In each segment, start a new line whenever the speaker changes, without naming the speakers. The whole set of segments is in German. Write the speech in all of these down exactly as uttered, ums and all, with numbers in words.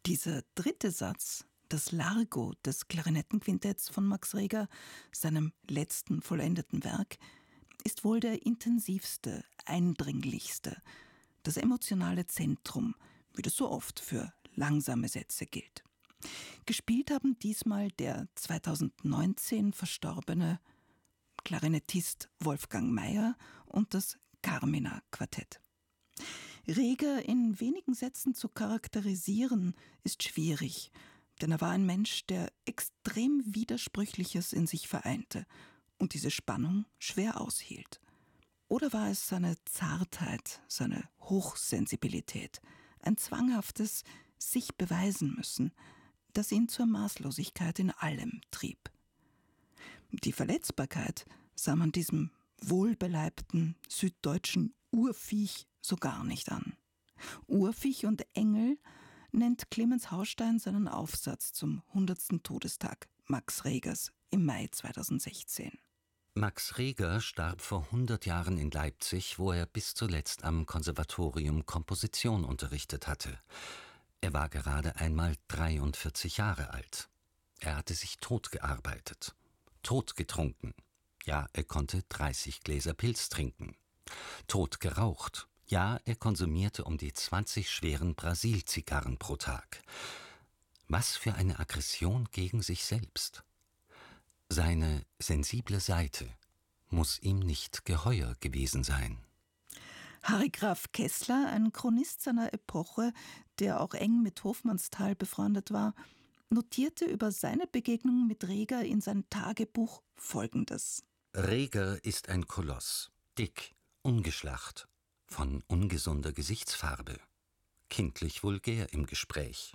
Dieser dritte Satz, das Largo des Klarinettenquintetts von Max Reger, seinem letzten vollendeten Werk, ist wohl der intensivste, eindringlichste, das emotionale Zentrum, wie das so oft für langsame Sätze gilt. Gespielt haben diesmal der zweitausendneunzehn verstorbene Klarinettist Wolfgang Mayer und das Carmina-Quartett. Reger in wenigen Sätzen zu charakterisieren, ist schwierig, denn er war ein Mensch, der extrem Widersprüchliches in sich vereinte und diese Spannung schwer aushielt. Oder war es seine Zartheit, seine Hochsensibilität, ein zwanghaftes sich beweisen müssen, das ihn zur Maßlosigkeit in allem trieb? Die Verletzbarkeit sah man diesem wohlbeleibten süddeutschen Urviech so gar nicht an. Urviech und Engel nennt Clemens Hausstein seinen Aufsatz zum hundertsten Todestag Max Regers im Mai zweitausendsechzehn.
Max Reger starb vor hundert Jahren in Leipzig, wo er bis zuletzt am Konservatorium Komposition unterrichtet hatte. Er war gerade einmal dreiundvierzig Jahre alt. Er hatte sich totgearbeitet, totgetrunken. Ja, er konnte dreißig Gläser Pils trinken. Tot geraucht. Ja, er konsumierte um die zwanzig schweren Brasil-Zigarren pro Tag. Was für eine Aggression gegen sich selbst. Seine sensible Seite muss ihm nicht geheuer gewesen sein.
Harry Graf Kessler, ein Chronist seiner Epoche, der auch eng mit Hofmannsthal befreundet war, notierte über seine Begegnung mit Reger in sein Tagebuch Folgendes.
Reger ist ein Koloss, dick, ungeschlacht, von ungesunder Gesichtsfarbe, kindlich vulgär im Gespräch.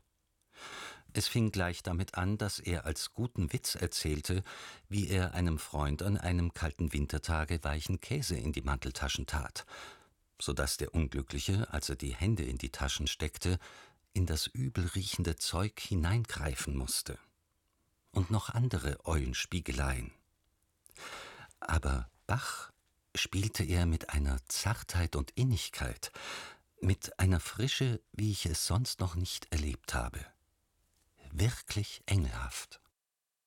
Es fing gleich damit an, dass er als guten Witz erzählte, wie er einem Freund an einem kalten Wintertage weichen Käse in die Manteltaschen tat, sodass der Unglückliche, als er die Hände in die Taschen steckte, in das übel riechende Zeug hineingreifen musste. Und noch andere Eulenspiegeleien. Aber Bach spielte er mit einer Zartheit und Innigkeit, mit einer Frische, wie ich es sonst noch nicht erlebt habe. Wirklich engelhaft.